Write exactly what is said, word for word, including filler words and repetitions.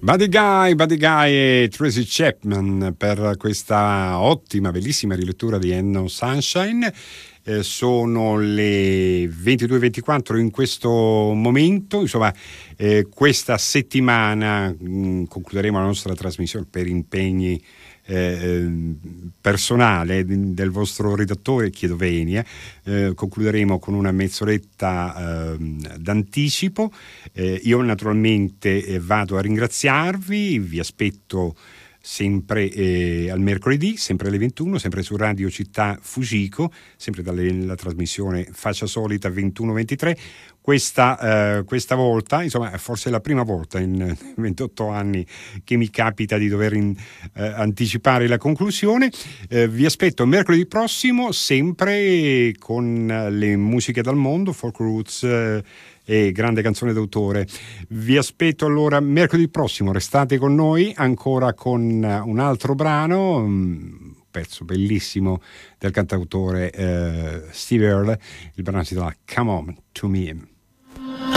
Buddy Guy, Buddy Guy e Tracy Chapman per questa ottima, bellissima rilettura di Ain't No Sunshine. Eh, sono le ventidue e ventiquattro in questo momento, insomma eh, questa settimana mh, concluderemo la nostra trasmissione per impegni eh, personale del vostro redattore, chiedo venia. Eh, concluderemo con una mezz'oretta eh, d'anticipo. Eh, io naturalmente eh, vado a ringraziarvi, vi aspetto sempre eh, al mercoledì, sempre alle ventuno, sempre su Radio Città Fujiko, sempre dalla trasmissione Faccia Solita ventuno ventitré. Questa, eh, questa volta, insomma, forse è la prima volta in ventotto anni che mi capita di dover in, eh, anticipare la conclusione. Eh, vi aspetto mercoledì prossimo, sempre con le musiche dal mondo, folk roots eh, e grande canzone d'autore. Vi aspetto allora mercoledì prossimo, restate con noi ancora con un altro brano, un pezzo bellissimo del cantautore eh, Steve Earle. Il brano si chiama Come On To Me.